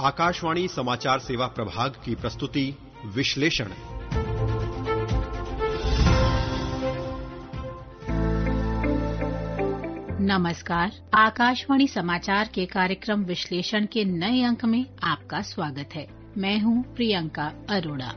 आकाशवाणी समाचार सेवा प्रभाग की प्रस्तुति विश्लेषण। नमस्कार, आकाशवाणी समाचार के कार्यक्रम विश्लेषण के नए अंक में आपका स्वागत है। मैं हूं प्रियंका अरोड़ा।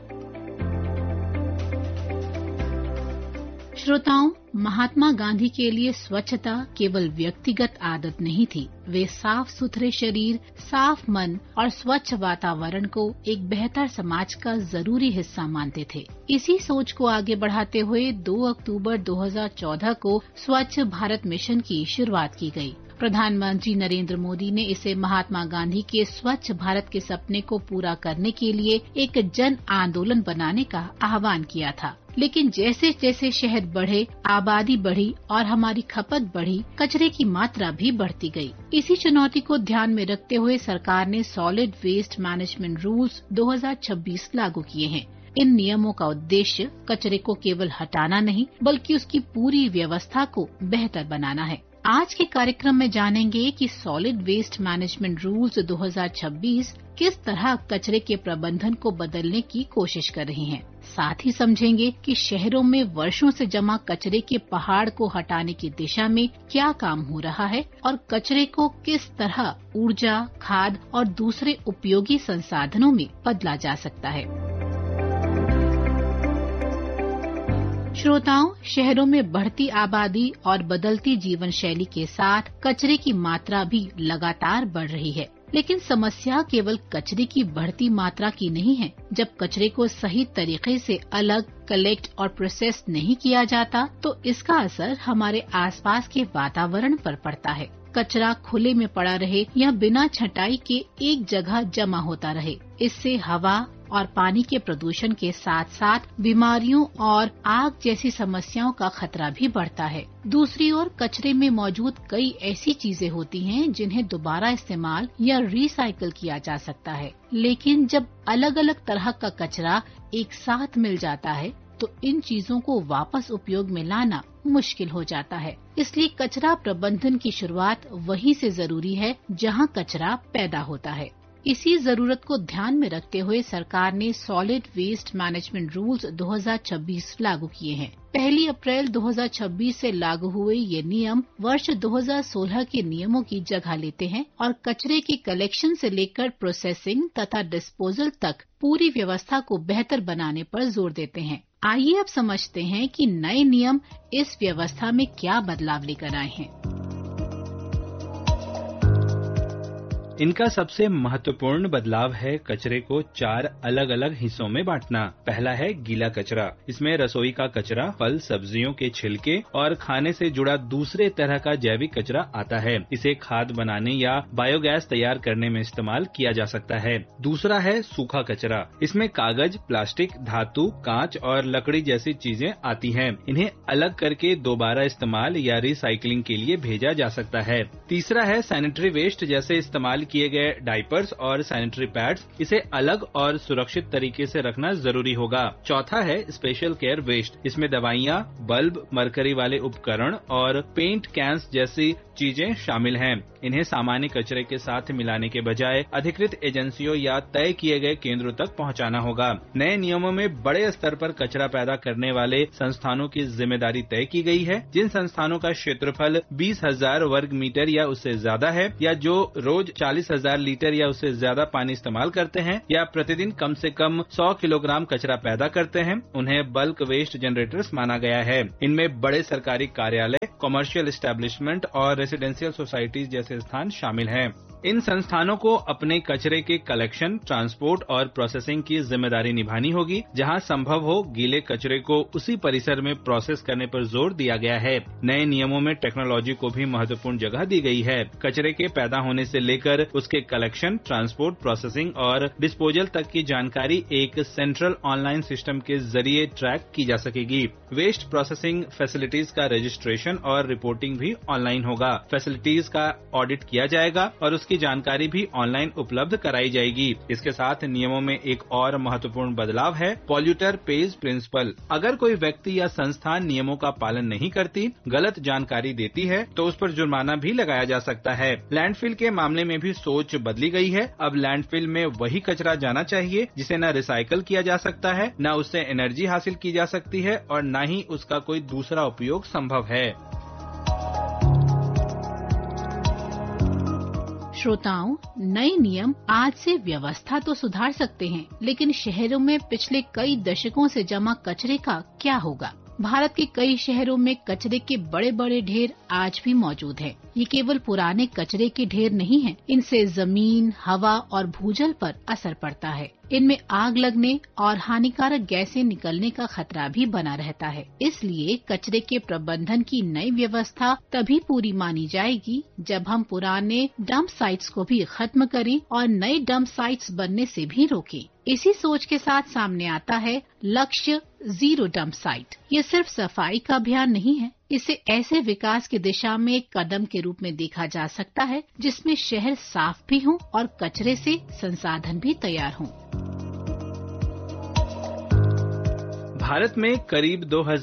श्रोताओं, महात्मा गांधी के लिए स्वच्छता केवल व्यक्तिगत आदत नहीं थी। वे साफ सुथरे शरीर, साफ मन और स्वच्छ वातावरण को एक बेहतर समाज का जरूरी हिस्सा मानते थे। इसी सोच को आगे बढ़ाते हुए 2 अक्टूबर 2014 को स्वच्छ भारत मिशन की शुरुआत की गई। प्रधानमंत्री नरेंद्र मोदी ने इसे महात्मा गांधी के स्वच्छ भारत के सपने को पूरा करने के लिए एक जन आंदोलन बनाने का आह्वान किया था। लेकिन जैसे जैसे शहर बढ़े, आबादी बढ़ी और हमारी खपत बढ़ी, कचरे की मात्रा भी बढ़ती गई। इसी चुनौती को ध्यान में रखते हुए सरकार ने सॉलिड वेस्ट मैनेजमेंट रूल्स 2026 लागू किए हैं। इन नियमों का उद्देश्य कचरे को केवल हटाना नहीं, बल्कि उसकी पूरी व्यवस्था को बेहतर बनाना है। आज के कार्यक्रम में जानेंगे कि सॉलिड वेस्ट मैनेजमेंट रूल्स 2026 किस तरह कचरे के प्रबंधन को बदलने की कोशिश कर रही हैं। साथ ही समझेंगे कि शहरों में वर्षों से जमा कचरे के पहाड़ को हटाने की दिशा में क्या काम हो रहा है और कचरे को किस तरह ऊर्जा, खाद और दूसरे उपयोगी संसाधनों में बदला जा सकता है। श्रोताओं, शहरों में बढ़ती आबादी और बदलती जीवन शैली के साथ कचरे की मात्रा भी लगातार बढ़ रही है। लेकिन समस्या केवल कचरे की बढ़ती मात्रा की नहीं है। जब कचरे को सही तरीके से अलग, कलेक्ट और प्रोसेस नहीं किया जाता, तो इसका असर हमारे आसपास के वातावरण पर पड़ता है। कचरा खुले में पड़ा रहे या बिना छंटाई के एक जगह जमा होता रहे, इससे हवा और पानी के प्रदूषण के साथ साथ बीमारियों और आग जैसी समस्याओं का खतरा भी बढ़ता है। दूसरी ओर कचरे में मौजूद कई ऐसी चीजें होती हैं जिन्हें दोबारा इस्तेमाल या रिसाइकल किया जा सकता है। लेकिन जब अलग अलग तरह का कचरा एक साथ मिल जाता है, तो इन चीजों को वापस उपयोग में लाना मुश्किल हो जाता है। इसलिए कचरा प्रबंधन की शुरुआत वहीं से जरूरी है जहां कचरा पैदा होता है। इसी जरूरत को ध्यान में रखते हुए सरकार ने सॉलिड वेस्ट मैनेजमेंट रूल्स 2026 लागू किए हैं। 1 अप्रैल 2026 से लागू हुए ये नियम वर्ष 2016 के नियमों की जगह लेते हैं और कचरे के कलेक्शन से लेकर प्रोसेसिंग तथा डिस्पोजल तक पूरी व्यवस्था को बेहतर बनाने पर जोर देते हैं। आइए अब समझते हैं कि नए नियम इस व्यवस्था में क्या बदलाव लेकर आए हैं। इनका सबसे महत्वपूर्ण बदलाव है कचरे को 4 अलग अलग हिस्सों में बांटना। पहला है गीला कचरा। इसमें रसोई का कचरा, फल सब्जियों के छिलके और खाने से जुड़ा दूसरे तरह का जैविक कचरा आता है। इसे खाद बनाने या बायोगैस तैयार करने में इस्तेमाल किया जा सकता है। दूसरा है सूखा कचरा। इसमें कागज, प्लास्टिक, धातु, कांच और लकड़ी जैसी चीजें आती हैं। इन्हें अलग करके दोबारा इस्तेमाल या रिसाइकलिंग के लिए भेजा जा सकता है। तीसरा है सैनिटरी वेस्ट, जैसे इस्तेमाल किए गए डायपर्स और सैनिटरी पैड्स। इसे अलग और सुरक्षित तरीके से रखना जरूरी होगा। चौथा है स्पेशल केयर वेस्ट। इसमें दवाइयाँ, बल्ब, मरकरी वाले उपकरण और पेंट कैंस जैसी चीजें शामिल हैं। इन्हें सामान्य कचरे के साथ मिलाने के बजाय अधिकृत एजेंसियों या तय किए गए केंद्रों तक पहुंचाना होगा। नए नियमों में बड़े स्तर पर कचरा पैदा करने वाले संस्थानों की जिम्मेदारी तय की गई है। जिन संस्थानों का क्षेत्रफल 20,000 वर्ग मीटर या उससे ज्यादा है, या जो रोज 40,000 लीटर या उससे ज्यादा पानी इस्तेमाल करते हैं, या प्रतिदिन कम से कम 100 किलोग्राम कचरा पैदा करते हैं, उन्हें बल्क वेस्ट जनरेटर्स माना गया है। इनमें बड़े सरकारी कार्यालय, कमर्शियल एस्टेब्लिशमेंट और रेसिडेंशियल सोसाइटीज जैसे स्थान शामिल हैं। इन संस्थानों को अपने कचरे के कलेक्शन, ट्रांसपोर्ट और प्रोसेसिंग की जिम्मेदारी निभानी होगी। जहां संभव हो, गीले कचरे को उसी परिसर में प्रोसेस करने पर जोर दिया गया है। नए नियमों में टेक्नोलॉजी को भी महत्वपूर्ण जगह दी गई है। कचरे के पैदा होने से लेकर उसके कलेक्शन, ट्रांसपोर्ट, प्रोसेसिंग और डिस्पोजल तक की जानकारी एक सेंट्रल ऑनलाइन सिस्टम के जरिए ट्रैक की जा सकेगी। वेस्ट प्रोसेसिंग फैसिलिटीज का रजिस्ट्रेशन और रिपोर्टिंग भी ऑनलाइन होगा। फैसिलिटीज का ऑडिट किया जाएगा और उसकी की जानकारी भी ऑनलाइन उपलब्ध कराई जाएगी। इसके साथ नियमों में एक और महत्वपूर्ण बदलाव है पॉल्यूटर पेज प्रिंसिपल। अगर कोई व्यक्ति या संस्थान नियमों का पालन नहीं करती, गलत जानकारी देती है, तो उस पर जुर्माना भी लगाया जा सकता है। लैंडफिल के मामले में भी सोच बदली गई है। अब लैंडफिल में वही कचरा जाना चाहिए जिसे न रिसाइकल किया जा सकता है, न उससे एनर्जी हासिल की जा सकती है और न ही उसका कोई दूसरा उपयोग संभव है। श्रोताओं, नए नियम आज से व्यवस्था तो सुधार सकते हैं, लेकिन शहरों में पिछले कई दशकों से जमा कचरे का क्या होगा? भारत के कई शहरों में कचरे के बड़े बड़े ढेर आज भी मौजूद हैं। ये केवल पुराने कचरे के ढेर नहीं हैं। इनसे जमीन, हवा और भूजल पर असर पड़ता है। इनमें आग लगने और हानिकारक गैसें निकलने का खतरा भी बना रहता है। इसलिए कचरे के प्रबंधन की नई व्यवस्था तभी पूरी मानी जाएगी जब हम पुराने डंप साइट्स को भी खत्म करें और नए डंप साइट्स बनने से भी रोकें। इसी सोच के साथ सामने आता है लक्ष्य जीरो डंप साइट। ये सिर्फ सफाई का अभियान नहीं है, इसे ऐसे विकास की दिशा में एक कदम के रूप में देखा जा सकता है जिसमें शहर साफ भी हों और कचरे से संसाधन भी तैयार हों। भारत में करीब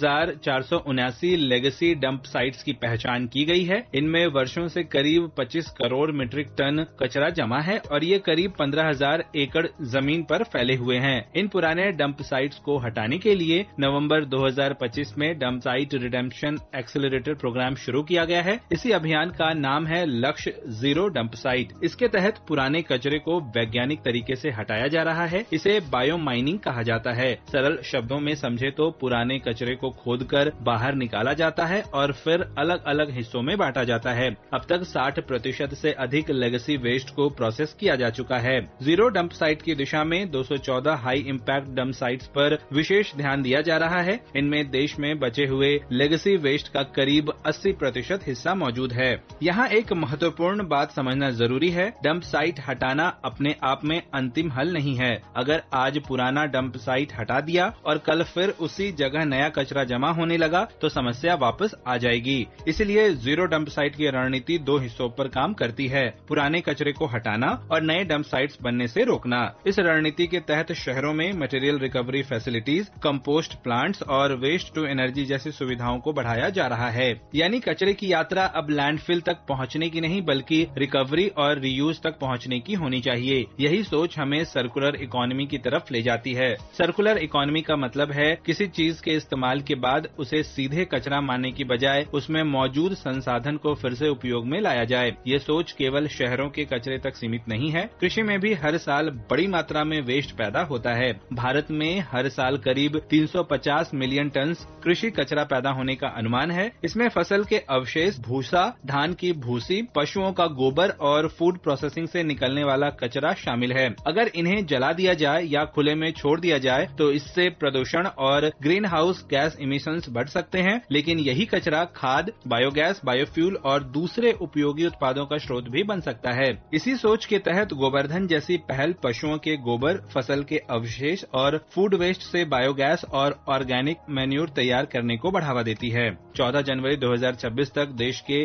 2479 लेगेसी डंप साइट्स की पहचान की गई है। इनमें वर्षों से करीब 25 करोड़ मीट्रिक टन कचरा जमा है और ये करीब 15,000 एकड़ जमीन पर फैले हुए हैं। इन पुराने डंप साइट्स को हटाने के लिए नवंबर 2025 में dump site redemption accelerator programme शुरू किया गया है। इसी अभियान का नाम है लक्ष्य जीरो डंप साइट। इसके तहत पुराने कचरे को वैज्ञानिक तरीके से हटाया जा रहा है। इसे बायो माइनिंग कहा जाता है। सरल शब्दों में समझे तो पुराने कचरे को खोदकर बाहर निकाला जाता है और फिर अलग अलग हिस्सों में बांटा जाता है। अब तक 60% से अधिक लेगेसी वेस्ट को प्रोसेस किया जा चुका है। जीरो डंप साइट की दिशा में 214 हाई इम्पैक्ट डंप साइट्स पर विशेष ध्यान दिया जा रहा है। इनमें देश में बचे हुए लेगेसी वेस्ट का करीब 80% हिस्सा मौजूद है। यहाँ एक महत्वपूर्ण बात समझना जरूरी है। डंप साइट हटाना अपने आप में अंतिम हल नहीं है। अगर आज पुराना डंप साइट हटा दिया और कल फिर उसी जगह नया कचरा जमा होने लगा तो समस्या वापस आ जाएगी। इसलिए जीरो डंप साइट की रणनीति 2 हिस्सों पर काम करती है, पुराने कचरे को हटाना और नए डंप साइट्स बनने से रोकना। इस रणनीति के तहत शहरों में material recovery facilities, compost plants और वेस्ट टू एनर्जी जैसी सुविधाओं को बढ़ाया जा रहा है। यानी कचरे की यात्रा अब लैंडफिल तक पहुंचने की नहीं बल्कि रिकवरी और रीयूज तक पहुंचने की होनी चाहिए। यही सोच हमें सर्कुलर इकोनॉमी की तरफ ले जाती है। सर्कुलर इकोनॉमी का मतलब है किसी चीज के इस्तेमाल के बाद उसे सीधे कचरा मानने की बजाय उसमें मौजूद संसाधन को फिर से उपयोग में लाया जाए। ये सोच केवल शहरों के कचरे तक सीमित नहीं है। कृषि में भी हर साल बड़ी मात्रा में वेस्ट पैदा होता है। भारत में हर साल करीब 350 मिलियन टन कृषि कचरा पैदा होने का अनुमान है। इसमें फसल के अवशेष, भूसा, धान की भूसी, पशुओं का गोबर और फूड प्रोसेसिंग से निकलने वाला कचरा शामिल है। अगर इन्हें जला दिया जाए या खुले में छोड़ दिया जाए तो इससे प्रदूषण और ग्रीन हाउस गैस इमिशंस बढ़ सकते हैं। लेकिन यही कचरा खाद, बायोगैस, बायोफ्यूल और दूसरे उपयोगी उत्पादों का स्रोत भी बन सकता है। इसी सोच के तहत गोवर्धन जैसी पहल पशुओं के गोबर, फसल के अवशेष और फूड वेस्ट से बायोगैस और ऑर्गेनिक मैन्योर तैयार करने को बढ़ावा देती है। 14 जनवरी 2026 तक देश के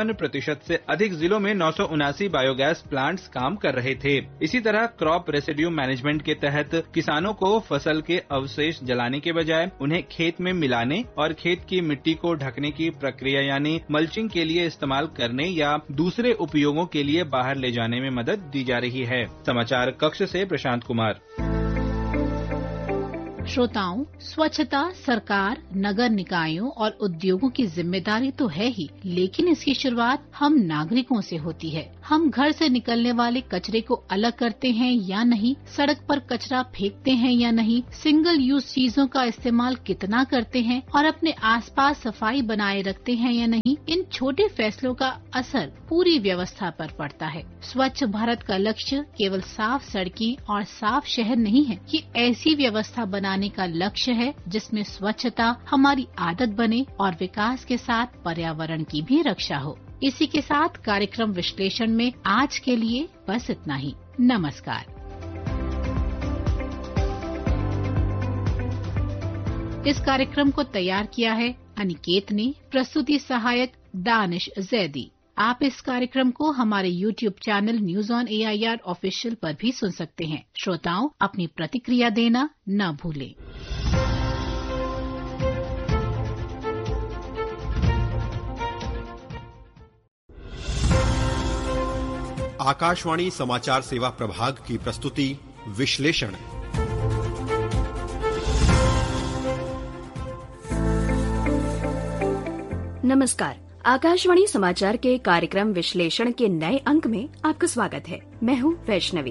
51% से अधिक जिलों में 979 बायोगैस प्लांट्स काम कर रहे थे। इसी तरह क्रॉप रेसिड्यू मैनेजमेंट के तहत किसानों को फसल के अवशेष जलाने के बजाय उन्हें खेत में मिलाने और खेत की मिट्टी को ढकने की प्रक्रिया यानी मल्चिंग के लिए इस्तेमाल करने या दूसरे उपयोगों के लिए बाहर ले जाने में मदद दी जा रही है। समाचार कक्ष से प्रशांत कुमार। श्रोताओं, स्वच्छता सरकार, नगर निकायों और उद्योगों की जिम्मेदारी तो है ही, लेकिन इसकी शुरुआत हम नागरिकों से होती है। हम घर से निकलने वाले कचरे को अलग करते हैं या नहीं, सड़क पर कचरा फेंकते हैं या नहीं, सिंगल यूज चीजों का इस्तेमाल कितना करते हैं और अपने आसपास सफाई बनाए रखते हैं या नहीं, इन छोटे फैसलों का असर पूरी व्यवस्था पर पड़ता है। स्वच्छ भारत का लक्ष्य केवल साफ सड़कें और साफ शहर नहीं है, ये ऐसी व्यवस्था बनाने का लक्ष्य है जिसमें स्वच्छता हमारी आदत बने और विकास के साथ पर्यावरण की भी रक्षा हो। इसी के साथ कार्यक्रम विश्लेषण में आज के लिए बस इतना ही। नमस्कार। इस कार्यक्रम को तैयार किया है अनिकेत ने, प्रस्तुति सहायक दानिश जैदी। आप इस कार्यक्रम को हमारे YouTube channel news on AIR official पर भी सुन सकते हैं। श्रोताओं, अपनी प्रतिक्रिया देना न भूलें। आकाशवाणी समाचार सेवा प्रभाग की प्रस्तुति विश्लेषण। नमस्कार, आकाशवाणी समाचार के कार्यक्रम विश्लेषण के नए अंक में आपका स्वागत है। मैं हूँ वैष्णवी।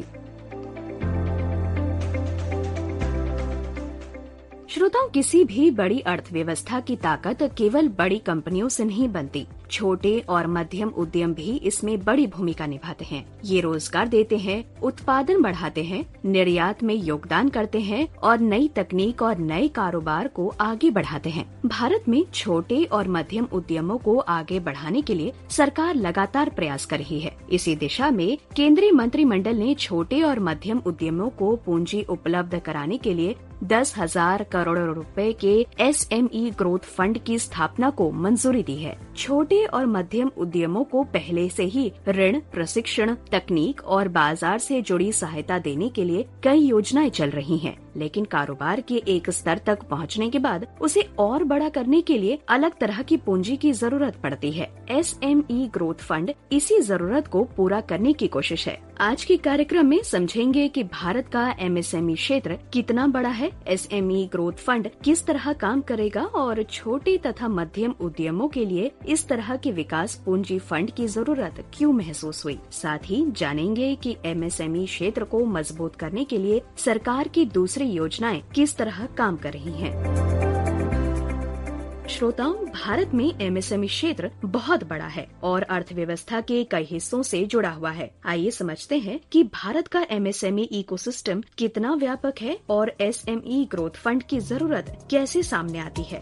श्रोताओं, किसी भी बड़ी अर्थव्यवस्था की ताकत केवल बड़ी कंपनियों से नहीं बनती। छोटे और मध्यम उद्यम भी इसमें बड़ी भूमिका निभाते हैं। ये रोजगार देते हैं, उत्पादन बढ़ाते हैं, निर्यात में योगदान करते हैं और नई तकनीक और नए कारोबार को आगे बढ़ाते हैं। भारत में छोटे और मध्यम उद्यमों को आगे बढ़ाने के लिए सरकार लगातार प्रयास कर रही है। इसी दिशा में केंद्रीय मंत्रिमंडल ने छोटे और मध्यम उद्यमों को पूंजी उपलब्ध कराने के लिए 10,000 करोड़ रुपए के SME ग्रोथ फंड की स्थापना को मंजूरी दी है। छोटे और मध्यम उद्यमों को पहले से ही ऋण, प्रशिक्षण, तकनीक और बाजार से जुड़ी सहायता देने के लिए कई योजनाएं चल रही हैं। लेकिन कारोबार के एक स्तर तक पहुंचने के बाद उसे और बड़ा करने के लिए अलग तरह की पूंजी की जरूरत पड़ती है। SME ग्रोथ फंड इसी जरूरत को पूरा करने की कोशिश है। आज के कार्यक्रम में समझेंगे कि भारत का MSME क्षेत्र कितना बड़ा है, SME ग्रोथ फंड किस तरह काम करेगा और छोटे तथा मध्यम उद्यमों के लिए इस तरह के विकास पूंजी फंड की जरूरत क्यों महसूस हुई। साथ ही जानेंगे कि MSME क्षेत्र को मजबूत करने के लिए सरकार की दूसरी योजनाएं किस तरह काम कर रही हैं। श्रोताओं, भारत में MSME क्षेत्र बहुत बड़ा है और अर्थव्यवस्था के कई हिस्सों से जुड़ा हुआ है। आइए समझते हैं कि भारत का MSME इकोसिस्टम कितना व्यापक है और SME ग्रोथ फंड की जरूरत कैसे सामने आती है।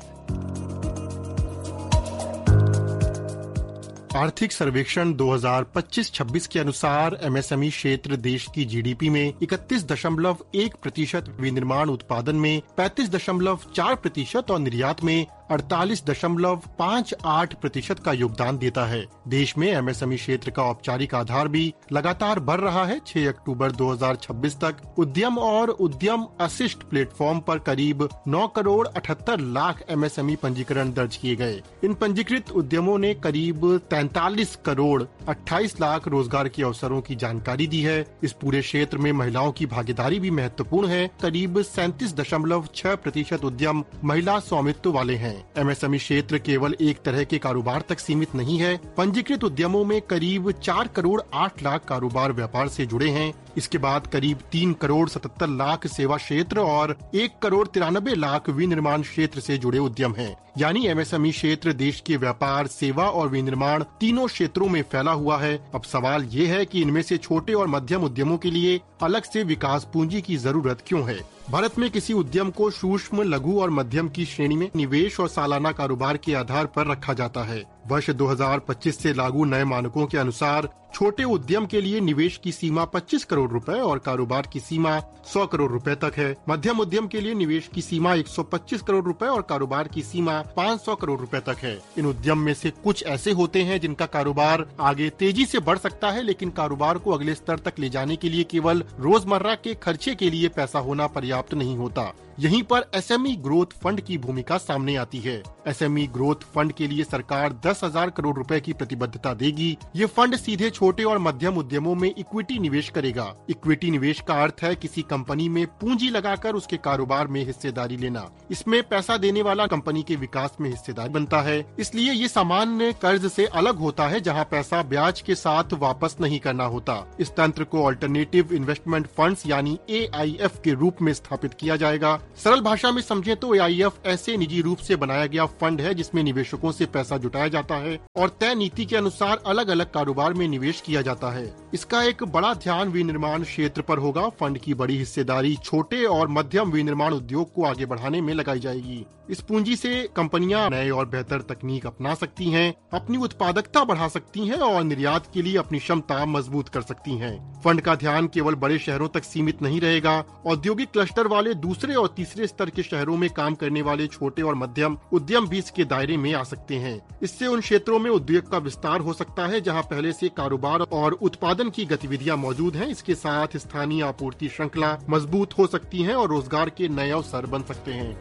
आर्थिक सर्वेक्षण 2025-26 के अनुसार MSME क्षेत्र देश की GDP में 31.1%, विनिर्माण उत्पादन में 35.4% और निर्यात में 48.58% का योगदान देता है। देश में MSME क्षेत्र का औपचारिक आधार भी लगातार बढ़ रहा है। 6 अक्टूबर 2026 तक उद्यम और उद्यम अशिष्ट प्लेटफॉर्म पर करीब 9 करोड़ 78 लाख MSME पंजीकरण दर्ज किए गए। इन पंजीकृत उद्यमों ने करीब 43 करोड़ 28 लाख रोजगार के अवसरों की जानकारी दी है। इस पूरे क्षेत्र में महिलाओं की भागीदारी भी महत्वपूर्ण है। करीब 37.6% उद्यम महिला स्वामित्व वाले हैं। MSME क्षेत्र केवल एक तरह के कारोबार तक सीमित नहीं है। पंजीकृत उद्यमों में करीब 4 करोड़ 8 लाख कारोबार व्यापार से जुड़े हैं। इसके बाद करीब 3 करोड़ 77 लाख सेवा क्षेत्र और 1 करोड़ 93 लाख विनिर्माण क्षेत्र से जुड़े उद्यम हैं। यानी MSME क्षेत्र देश के व्यापार, सेवा और विनिर्माण तीनों क्षेत्रों में फैला हुआ है। अब सवाल ये है कि इनमें से छोटे और मध्यम उद्यमों के लिए अलग से विकास पूंजी की जरूरत क्यों है। भारत में किसी उद्यम को सूक्ष्म, लघु और मध्यम की श्रेणी में निवेश और सालाना कारोबार के आधार पर रखा जाता है। वर्ष 2025 से लागू नए मानकों के अनुसार छोटे उद्यम के लिए निवेश की सीमा 25 करोड़ रुपए और कारोबार की सीमा 100 करोड़ रुपए तक है। मध्यम उद्यम के लिए निवेश की सीमा 125 करोड़ रुपए और कारोबार की सीमा 500 करोड़ रुपए तक है। इन उद्यम में से कुछ ऐसे होते हैं जिनका कारोबार आगे तेजी से बढ़ सकता है, लेकिन कारोबार को अगले स्तर तक ले जाने के लिए केवल रोजमर्रा के खर्चे के लिए पैसा होना पर्याप्त नहीं होता। यहीं पर SME ग्रोथ फंड की भूमिका सामने आती है। SME ग्रोथ फंड के लिए सरकार 10,000 करोड़ रुपए की प्रतिबद्धता देगी। ये फंड सीधे छोटे और मध्यम उद्यमों में इक्विटी निवेश करेगा। इक्विटी निवेश का अर्थ है किसी कंपनी में पूंजी लगाकर उसके कारोबार में हिस्सेदारी लेना। इसमें पैसा देने वाला कंपनी के विकास में हिस्सेदार बनता है। इसलिए ये सामान्य कर्ज से अलग होता है, जहाँ पैसा ब्याज के साथ वापस नहीं करना होता। इस तंत्र को अल्टरनेटिव इन्वेस्टमेंट फंड्स यानी AIF के रूप में स्थापित किया जाएगा। सरल भाषा में समझें तो AIF ऐसे निजी रूप से बनाया गया फंड है जिसमें निवेशकों से पैसा जुटाया जाता है और तय नीति के अनुसार अलग अलग कारोबार में निवेश निवेश किया जाता है। इसका एक बड़ा ध्यान विनिर्माण क्षेत्र पर होगा। फंड की बड़ी हिस्सेदारी छोटे और मध्यम विनिर्माण उद्योग को आगे बढ़ाने में लगाई जाएगी। इस पूंजी से कंपनियां नए और बेहतर तकनीक अपना सकती हैं, अपनी उत्पादकता बढ़ा सकती हैं और निर्यात के लिए अपनी क्षमता मजबूत कर सकती हैं। फंड का ध्यान केवल बड़े शहरों तक सीमित नहीं रहेगा। औद्योगिक क्लस्टर वाले दूसरे और तीसरे स्तर के शहरों में काम करने वाले छोटे और मध्यम उद्यम भी इसके दायरे में आ सकते हैं। इससे उन क्षेत्रों में उद्योग का विस्तार हो सकता है जहां पहले से कारोबार और उत्पादन की गतिविधियां मौजूद हैं। इसके साथ स्थानीय आपूर्ति श्रृंखला मजबूत हो सकती है और रोजगार के नए अवसर बन सकते हैं।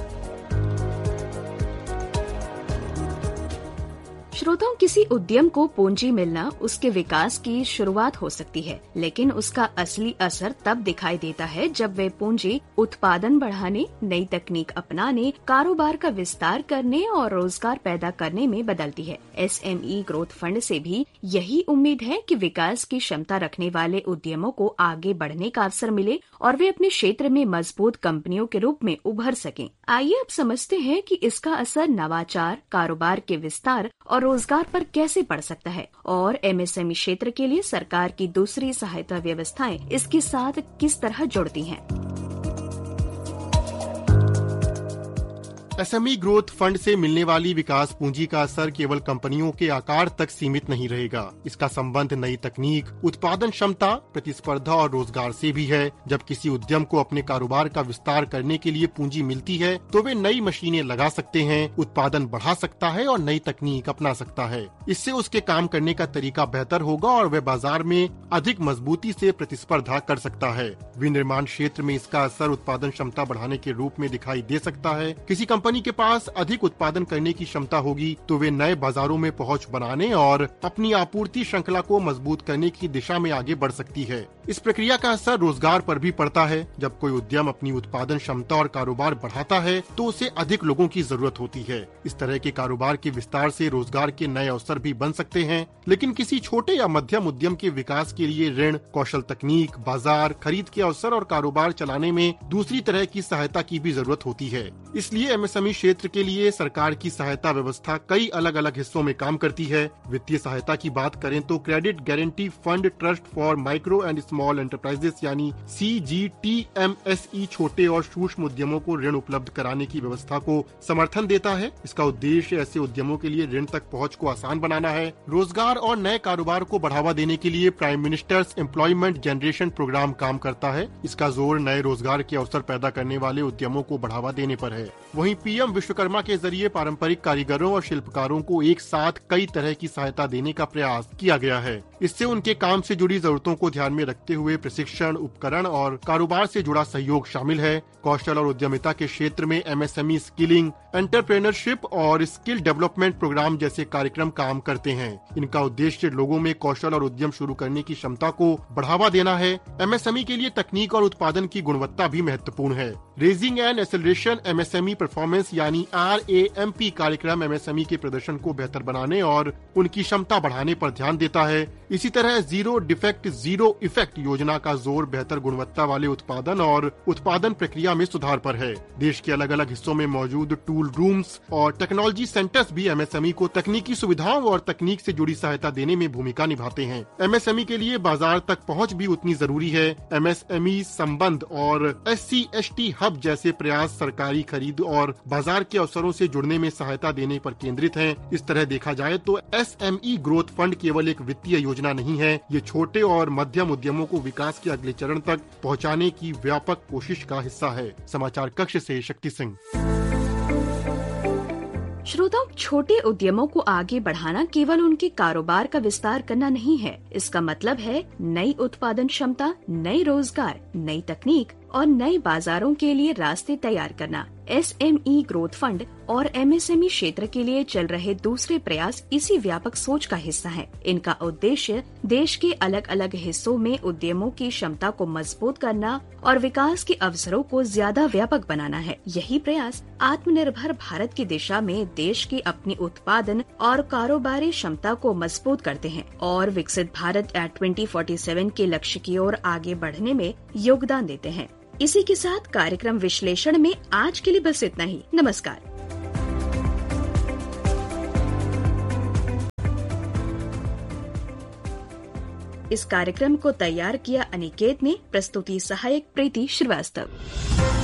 श्रोताओं, किसी उद्यम को पूंजी मिलना उसके विकास की शुरुआत हो सकती है, लेकिन उसका असली असर तब दिखाई देता है जब वे पूंजी उत्पादन बढ़ाने, नई तकनीक अपनाने, कारोबार का विस्तार करने और रोजगार पैदा करने में बदलती है। SME ग्रोथ फंड से भी यही उम्मीद है कि विकास की क्षमता रखने वाले उद्यमों को आगे बढ़ने का अवसर मिले और वे अपने क्षेत्र में मजबूत कंपनियों के रूप में उभर सकें। आइए अब समझते हैं कि इसका असर नवाचार, कारोबार के विस्तार और रोजगार पर कैसे पड़ सकता है और MSME क्षेत्र के लिए सरकार की दूसरी सहायता व्यवस्थाएं इसके साथ किस तरह जुड़ती हैं। SME ग्रोथ फंड से मिलने वाली विकास पूंजी का असर केवल कंपनियों के आकार तक सीमित नहीं रहेगा। इसका संबंध नई तकनीक, उत्पादन क्षमता, प्रतिस्पर्धा और रोजगार से भी है। जब किसी उद्यम को अपने कारोबार का विस्तार करने के लिए पूंजी मिलती है तो वे नई मशीनें लगा सकते हैं, उत्पादन बढ़ा सकता है और नई तकनीक अपना सकता है। इससे उसके काम करने का तरीका बेहतर होगा और वह बाजार में अधिक मजबूती से प्रतिस्पर्धा कर सकता है। विनिर्माण क्षेत्र में इसका असर उत्पादन क्षमता बढ़ाने के रूप में दिखाई दे सकता है। किसी कंपनी के पास अधिक उत्पादन करने की क्षमता होगी तो वे नए बाजारों में पहुंच बनाने और अपनी आपूर्ति श्रृंखला को मजबूत करने की दिशा में आगे बढ़ सकती है। इस प्रक्रिया का असर रोजगार पर भी पड़ता है। जब कोई उद्यम अपनी उत्पादन क्षमता और कारोबार बढ़ाता है तो उसे अधिक लोगों की जरूरत होती है। इस तरह के कारोबार के विस्तार से रोजगार के नए अवसर भी बन सकते हैं, लेकिन किसी छोटे या मध्यम उद्यम के विकास के लिए ऋण, कौशल तकनीक, बाजार, खरीद के अवसर और कारोबार चलाने में दूसरी तरह की सहायता की भी जरूरत होती है। इसलिए MSME क्षेत्र के लिए सरकार की सहायता व्यवस्था कई अलग अलग हिस्सों में काम करती है। वित्तीय सहायता की बात करें तो credit guarantee fund trust for micro and small enterprises यानी CGTMSE छोटे और सूक्ष्म उद्यमों को ऋण उपलब्ध कराने की व्यवस्था को समर्थन देता है। इसका उद्देश्य ऐसे उद्यमों के लिए ऋण तक पहुंच को आसान बनाना है। रोजगार और नए कारोबार को बढ़ावा देने के लिए prime ministers employment generation programme काम करता है। इसका जोर नए रोजगार के अवसर पैदा करने वाले उद्यमों को बढ़ावा देने पर है। वहीं PM विश्वकर्मा के जरिए पारंपरिक कारीगरों और शिल्पकारों को एक साथ कई तरह की सहायता देने का प्रयास किया गया है। इससे उनके काम से जुड़ी जरूरतों को ध्यान में रखते हुए प्रशिक्षण, उपकरण और कारोबार से जुड़ा सहयोग शामिल है। कौशल और उद्यमिता के क्षेत्र में MSME स्किलिंग, एंटरप्रेन्योरशिप और स्किल डेवलपमेंट प्रोग्राम जैसे कार्यक्रम काम करते हैं। इनका उद्देश्य लोगों में कौशल और उद्यम शुरू करने की क्षमता को बढ़ावा देना है। MSME के लिए तकनीक और उत्पादन की गुणवत्ता भी महत्वपूर्ण है। Raising and acceleration MSME performance यानी RAMP कार्यक्रम MSME के प्रदर्शन को बेहतर बनाने और उनकी क्षमता बढ़ाने पर ध्यान देता है। इसी तरह जीरो डिफेक्ट जीरो इफेक्ट योजना का जोर बेहतर गुणवत्ता वाले उत्पादन और उत्पादन प्रक्रिया में सुधार पर है। देश के अलग अलग हिस्सों में मौजूद टूल रूम्स और टेक्नोलॉजी सेंटर्स भी MSME को तकनीकी सुविधाओं और तकनीक से जुड़ी सहायता देने में भूमिका निभाते हैं। MSME के लिए बाजार तक पहुंच भी उतनी जरूरी है। MSME संबंध और SC/ST हब जैसे प्रयास सरकारी खरीद और बाजार के अवसरों से जुड़ने में सहायता देने पर केंद्रित हैं। इस तरह देखा जाए तो SME ग्रोथ फंड केवल एक वित्तीय योजना नहीं है, ये छोटे और मध्यम उद्यमों को विकास के अगले चरण तक पहुंचाने की व्यापक कोशिश का हिस्सा है। समाचार कक्ष से शक्ति सिंह। श्रोताओं, छोटे उद्यमों को आगे बढ़ाना केवल उनके कारोबार का विस्तार करना नहीं है। इसका मतलब है नई उत्पादन क्षमता, नई रोजगार, नई तकनीक और नए बाजारों के लिए रास्ते तैयार करना। SME ग्रोथ फंड और MSME क्षेत्र के लिए चल रहे दूसरे प्रयास इसी व्यापक सोच का हिस्सा है। इनका उद्देश्य देश के अलग अलग हिस्सों में उद्यमों की क्षमता को मजबूत करना और विकास के अवसरों को ज्यादा व्यापक बनाना है। यही प्रयास आत्मनिर्भर भारत की दिशा में देश की अपनी उत्पादन और कारोबारी क्षमता को मजबूत करते हैं और विकसित भारत एट 2047 के लक्ष्य की ओर आगे बढ़ने में योगदान देते हैं। इसी के साथ कार्यक्रम विश्लेषण में आज के लिए बस इतना ही। नमस्कार। इस कार्यक्रम को तैयार किया अनिकेत ने, प्रस्तुति सहायक प्रीति श्रीवास्तव।